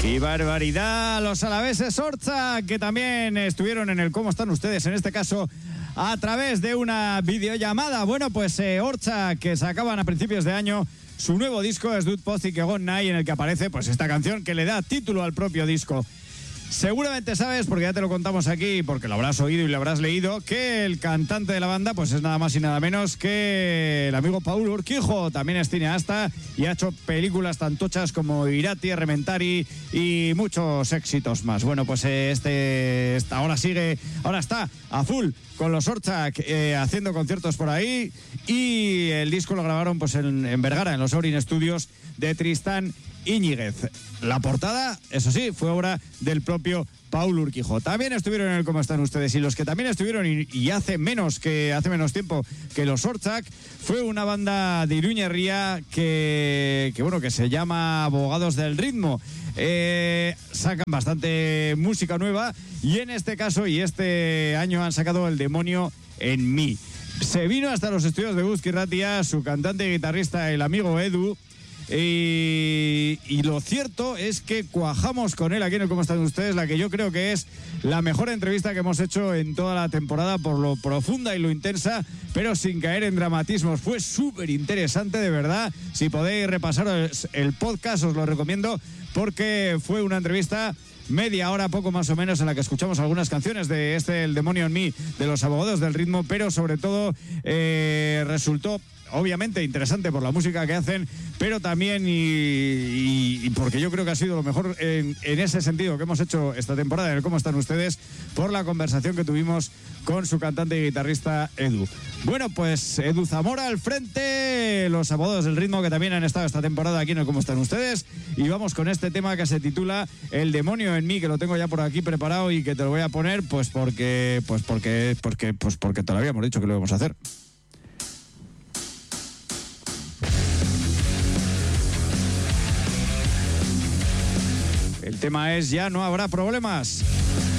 ¡Qué barbaridad! Los alaveses Ortza, que también estuvieron en el ¿Cómo están ustedes? En este caso, a través de una videollamada. Bueno, pues Ortza, que sacaban a principios de año su nuevo disco, es Dut Pozik Egon Nahi, en el que aparece pues esta canción que le da título al propio disco. Seguramente sabes, porque ya te lo contamos aquí, porque lo habrás oído y lo habrás leído, que el cantante de la banda pues es nada más y nada menos que el amigo Paul Urquijo. También es cineasta y ha hecho películas tan tochas como Irati, Rementari y muchos éxitos más. Bueno, pues ahora está a full con los Orchak haciendo conciertos por ahí, y el disco lo grabaron pues en Vergara, en los Aurin Studios de Tristán Íñiguez. La portada, eso sí, fue obra del propio Paul Urquijo. También estuvieron en el ¿Cómo están ustedes? Y los que también estuvieron y hace menos tiempo que los Orchak, fue una banda de Iruña Herria que se llama Abogados del Ritmo. Sacan bastante música nueva, y en este caso y este año han sacado El demonio en mí. Se vino hasta los estudios de Euskadi Irratia su cantante y guitarrista, el amigo Edu. Y lo cierto es que cuajamos con él aquí en el ¿Cómo están ustedes? La que yo creo que es la mejor entrevista que hemos hecho en toda la temporada, por lo profunda y lo intensa, pero sin caer en dramatismos. Fue súper interesante, de verdad. Si podéis repasar el podcast, os lo recomiendo, porque fue una entrevista media hora, poco más o menos, en la que escuchamos algunas canciones de El demonio en mí, de los Abogados del Ritmo, pero sobre todo resultó obviamente interesante por la música que hacen, pero también y porque yo creo que ha sido lo mejor en ese sentido que hemos hecho esta temporada en el ¿Cómo están ustedes? Por la conversación que tuvimos con su cantante y guitarrista Edu. Bueno, pues Edu Zamora al frente, los Abogados del Ritmo, que también han estado esta temporada aquí en el ¿Cómo están ustedes? Y vamos con este tema que se titula El demonio en mí, que lo tengo ya por aquí preparado y que te lo voy a poner porque te lo habíamos dicho que lo íbamos a hacer. El tema es Ya no habrá problemas.